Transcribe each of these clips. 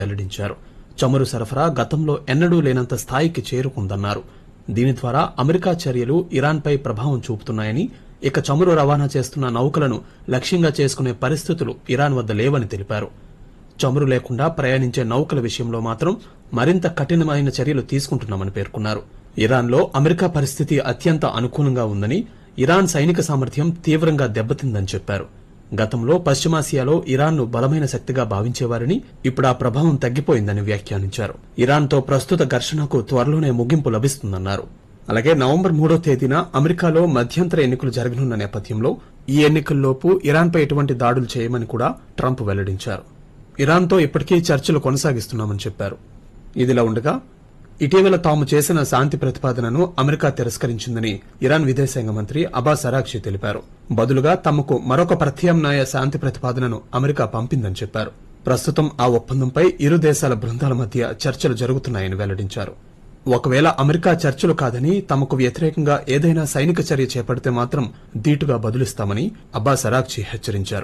వెల్లడించారు. చమురు సరఫరా గతంలో ఎన్నడూ లేనంత స్థాయికి చేరుకుందన్నారు. దీని ద్వారా అమెరికా చర్యలు ఇరాన్పై ప్రభావం చూపుతున్నాయని, ఇక చమురు రవాణా చేస్తున్న నౌకలను లక్ష్యంగా చేసుకునే పరిస్థితులు ఇరాన్ వద్ద లేవని తెలిపారు. చమురు లేకుండా ప్రయాణించే నౌకల విషయంలో మాత్రం మరింత కఠినమైన చర్యలు తీసుకుంటున్నామని పేర్కొన్నారు. ఇరాన్లో అమెరికా పరిస్థితి అత్యంత అనుకూలంగా ఉందని, ఇరాన్ సైనిక సామర్థ్యం తీవ్రంగా దెబ్బతిందని చెప్పారు. గతంలో పశ్చిమాసియాలో ఇరాన్ను బలమైన శక్తిగా భావించేవారని, ఇప్పుడు ఆ ప్రభావం తగ్గిపోయిందని వ్యాఖ్యానించారు. ఇరాన్తో ప్రస్తుత ఘర్షణకు త్వరలోనే ముగింపు లభిస్తుందన్నారు. అలాగే నవంబర్ 3వ తేదీన అమెరికాలో మధ్యంతర ఎన్నికలు జరగనున్న నేపథ్యంలో ఈ ఎన్నికల్లోపు ఇరాన్పై ఎటువంటి దాడులు చేయమని కూడా ట్రంప్ వెల్లడించారు. ఇరాన్తో ఇప్పటికీ చర్చలు కొనసాగిస్తున్నామని చెప్పారు. ఇదిలా ఉండగా ఇటీవల తాము చేసిన శాంతి ప్రతిపాదనను అమెరికా తిరస్కరించిందని ఇరాన్ విదేశాంగ మంత్రి అబ్బాస్ అరాగ్చి తెలిపారు. బదులుగా తమకు మరొక ప్రత్యామ్నాయ శాంతి ప్రతిపాదనను అమెరికా పంపిందని చెప్పారు. ప్రస్తుతం ఆ ఒప్పందంపై ఇరు దేశాల బృందాల మధ్య చర్చలు జరుగుతున్నాయని వెల్లడించారు. ఒకవేళ అమెరికా చర్చలు కాదని తమకు వ్యతిరేకంగా ఏదైనా సైనిక చర్య చేపడితే మాత్రం ధీటుగా బదులిస్తామని అబ్బాస్ అరాగ్చి హెచ్చరించారు.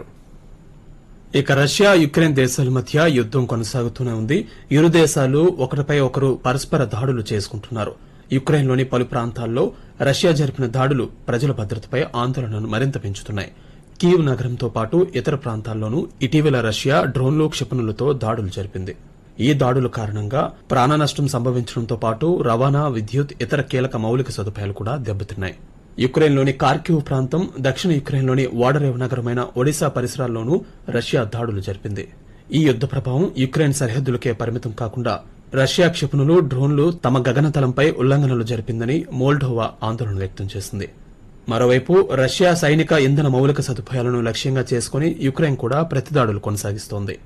ఇక రష్యా యుక్రెయిన్ దేశాల మధ్య యుద్దం కొనసాగుతూనే ఉంది. ఇరు దేశాలు ఒకరిపై ఒకరు పరస్పర దాడులు చేసుకుంటున్నారు. యుక్రెయిన్లోని పలు ప్రాంతాల్లో రష్యా జరిపిన దాడులు ప్రజల భద్రతపై ఆందోళనను మరింత పెంచుతున్నాయి. కీవ్ నగరంతో పాటు ఇతర ప్రాంతాల్లోనూ ఇటీవల రష్యా డ్రోన్లు, క్షిపణులతో దాడులు జరిపింది. ఈ దాడుల కారణంగా ప్రాణనష్టం సంభవించడంతో పాటు రవాణా, విద్యుత్, ఇతర కీలక మౌలిక సదుపాయాలు కూడా దెబ్బతిన్నాయి. యుక్రెయిన్లోని కార్కివ్ ప్రాంతం, దక్షిణ యుక్రెయిన్లోని ఓడరేవు నగరమైన ఒడిశా పరిసరాల్లోనూ రష్యా దాడులు జరిపింది. ఈ యుద్ద ప్రభావం యుక్రెయిన్ సరిహద్దులకే పరిమితం కాకుండా రష్యా క్షిపణులు, డ్రోన్లు తమ గగనతలంపై ఉల్లంఘనలు జరిపిందని మోల్డోవా ఆందోళన వ్యక్తం చేసింది. మరోవైపు రష్యా సైనిక ఇంధన మౌలిక సదుపాయాలను లక్ష్యంగా చేసుకుని యుక్రెయిన్ కూడా ప్రతిదాడులు కొనసాగిస్తోంది.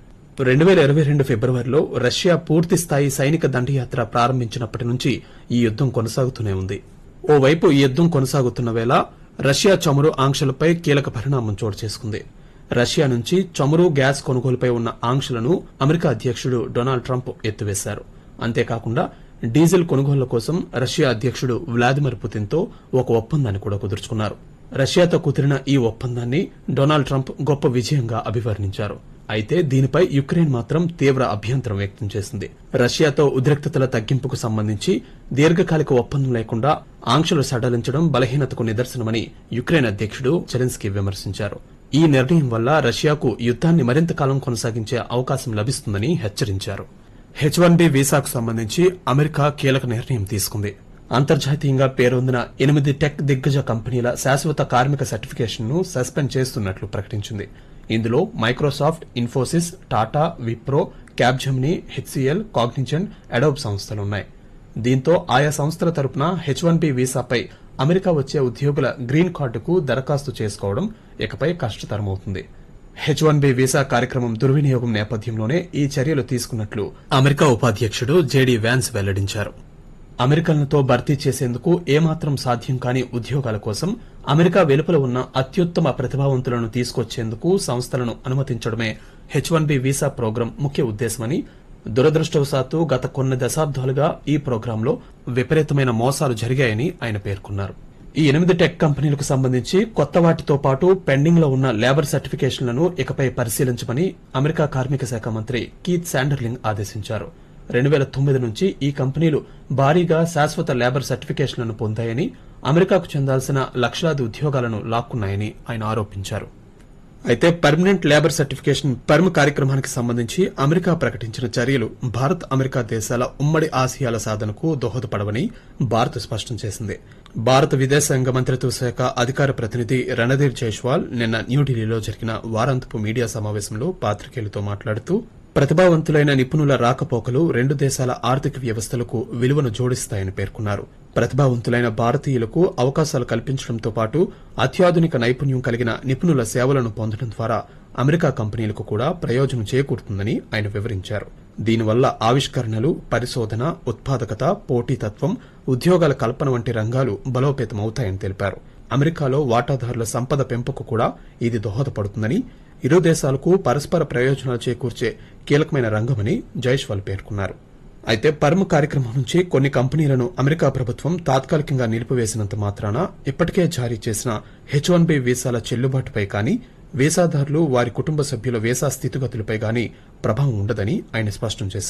2022 ఫిబ్రవరిలో రష్యా పూర్తిస్థాయి సైనిక దండయాత్ర ప్రారంభించినప్పటి నుంచి ఈ యుద్దం కొనసాగుతూనే ఉంది. ఓవైపు ఈ యుద్దం కొనసాగుతున్న వేళ రష్యా చమురు ఆంక్షలపై కీలక పరిణామం చోటు చేసుకుంది. రష్యా నుంచి చమురు, గ్యాస్ కొనుగోలుపై ఉన్న ఆంక్షలను అమెరికా అధ్యకుడు డొనాల్డ్ ట్రంప్ ఎత్తివేశారు. అంతేకాకుండా డీజిల్ కొనుగోళ్ల కోసం రష్యా అధ్యకుడు వ్లాదిమిర్ పుతిన్తో ఒక ఒప్పందాన్ని కూడా కుదుర్చుకున్నారు. రష్యాతో కుదిరిన ఈ ఒప్పందాన్ని డొనాల్డ్ ట్రంప్ గొప్ప విజయంగా అభివర్ణించారు. అయితే దీనిపై యుక్రెయిన్ మాత్రం తీవ్ర అభ్యంతరం వ్యక్తం చేసింది. రష్యాతో ఉద్రిక్తతల తగ్గింపుకు సంబంధించి దీర్ఘకాలిక ఒప్పందం లేకుండా ఆంక్షలు సడలించడం బలహీనతకు నిదర్శనమని యుక్రెయిన్ అధ్యకుడు జెలెన్స్కీ విమర్శించారు. ఈ నిర్ణయం వల్ల రష్యాకు యుద్దాన్ని మరింత కాలం కొనసాగించే అవకాశం లభిస్తుందని హెచ్చరించారు. H-1B వీసాకు సంబంధించి అమెరికా కీలక నిర్ణయం తీసుకుంది. అంతర్జాతీయంగా పేరొందిన 8 టెక్ దిగ్గజ కంపెనీల శాశ్వత కార్మిక సర్టిఫికేషన్ను సస్పెండ్ చేస్తున్నట్లు ప్రకటించింది. ఇందులో Microsoft, Infosys, Tata, Wipro, Capgemini, HCL, Cognizant, Adobe సంస్థలున్నాయి. దీంతో ఆయా సంస్థల తరపున H-1B వీసాపై అమెరికా వచ్చే ఉద్యోగుల గ్రీన్ కార్డుకు దరఖాస్తు చేసుకోవడం ఇకపై కష్టతరమవుతుంది. H-1B వీసా కార్యక్రమం దుర్వినియోగం నేపథ్యంలోనే ఈ చర్యలు తీసుకున్నట్లు అమెరికా ఉపాధ్యకుడు జేడీ వ్యాన్స్ వెల్లడించారు. అమెరికన్లతో భర్తీ చేసేందుకు ఏమాత్రం సాధ్యం కాని ఉద్యోగాల కోసం అమెరికా వెలుపల ఉన్న అత్యుత్తమ ప్రతిభావంతులను తీసుకొచ్చేందుకు సంస్థలను అనుమతించడమే H-1B వీసా ప్రోగ్రాం ముఖ్య ఉద్దేశమని, దురదృష్టవశాత్తు గత కొన్ని దశాబ్దాలుగా ఈ ప్రోగ్రాంలో విపరీతమైన మోసాలు జరిగాయని ఆయన పేర్కొన్నారు. ఈ 8 టెక్ కంపెనీలకు సంబంధించి కొత్త వాటితో పాటు పెండింగ్ లో ఉన్న లేబర్ సర్టిఫికేషన్లను ఇకపై పరిశీలించమని అమెరికా కార్మిక శాఖ మంత్రి కీత్ శాండర్లింగ్ ఆదేశించారు. 2009 నుంచి ఈ కంపెనీలు భారీగా శాశ్వత లేబర్ సర్టిఫికేషన్లను పొందాయని, అమెరికాకు చెందాల్సిన లక్షలాది ఉద్యోగాలను లాక్కున్నాయని ఆయన ఆరోపించారు. అయితే పర్మనెంట్ లేబర్ సర్టిఫికేషన్ పర్మ్ కార్యక్రమానికి సంబంధించి అమెరికా ప్రకటించిన చర్యలు భారత్, అమెరికా దేశాల ఉమ్మడి ఆశయాల సాధనకు దోహదపడవని భారత్ స్పష్టం చేసింది. భారత విదేశాంగ మంత్రిత్వ శాఖ అధికార ప్రతినిధి రణధీర్ జైస్వాల్ నిన్న న్యూఢిల్లీలో జరిగిన వారాంతపు మీడియా సమావేశంలో పాత్రికేయులతో మాట్లాడుతూ, ప్రతిభావంతులైన నిపుణుల రాకపోకలు రెండు దేశాల ఆర్థిక వ్యవస్థలకు విలువను జోడిస్తాయని పేర్కొన్నారు. ప్రతిభావంతులైన భారతీయులకు అవకాశాలు కల్పించడంతో పాటు అత్యాధునిక నైపుణ్యం కలిగిన నిపుణుల సేవలను పొందడం ద్వారా అమెరికా కంపెనీలకు కూడా ప్రయోజనం చేకూరుతుందని ఆయన వివరించారు. దీనివల్ల ఆవిష్కరణలు, పరిశోధన, ఉత్పాదకత, పోటీతత్వం, ఉద్యోగాల కల్పన వంటి రంగాలు బలోపేతమవుతాయని తెలిపారు. అమెరికాలో వాటాదారుల సంపద పెంపుకు కూడా ఇది దోహదపడుతుందని, ఇరు దేశాలకు పరస్పర ప్రయోజనాలు చేకూర్చే కీలకమైన రంగమని జైస్వాల్ పేర్కొన్నారు. అయితే పర్మ్ కార్యక్రమం నుంచి కొన్ని కంపెనీలను అమెరికా ప్రభుత్వం తాత్కాలికంగా నిలిపివేసినంత మాత్రాన ఇప్పటికే జారీ చేసిన H-1B వీసాల చెల్లుబాటుపై కానీ, వీసాదారులు వారి కుటుంబ సభ్యుల వీసా స్థితిగతులపై గానీ ప్రభావం ఉండదని ఆయన స్పష్టం చేశారు.